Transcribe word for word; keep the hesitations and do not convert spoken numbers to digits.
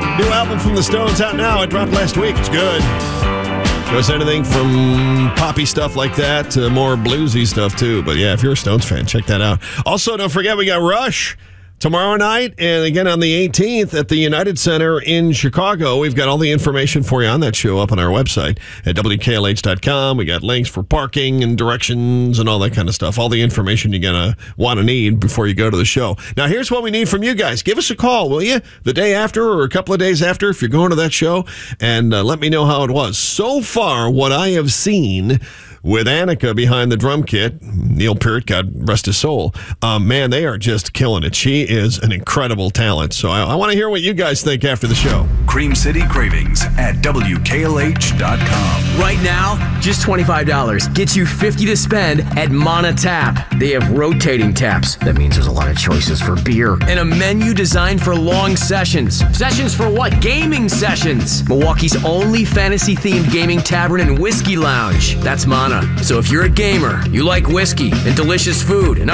New album from the Stones out now. It dropped last week. It's good. Goes anything from poppy stuff like that to more bluesy stuff, too. But yeah, if you're a Stones fan, check that out. Also, don't forget, we got Rush tomorrow night, and again on the eighteenth at the United Center in Chicago. We've got all the information for you on that show up on our website at W K L H dot com. We got links for parking and directions and all that kind of stuff. All the information you're going to want to need before you go to the show. Now, here's what we need from you guys. Give us a call, will you? The day after or a couple of days after if you're going to that show, and uh, let me know how it was. So far, what I have seen with Annika behind the drum kit, Neil Peart, God rest his soul, um, man, they are just killing it. She is an incredible talent. So I, I want to hear what you guys think after the show. Cream City Cravings at W K L H dot com. Right now, just twenty-five dollars gets you fifty dollars to spend at Mana Tap. They have rotating taps. That means there's a lot of choices for beer. And a menu designed for long sessions. Sessions for what? Gaming sessions. Milwaukee's only fantasy-themed gaming tavern and whiskey lounge. That's Mana. So if you're a gamer, you like whiskey and delicious food, and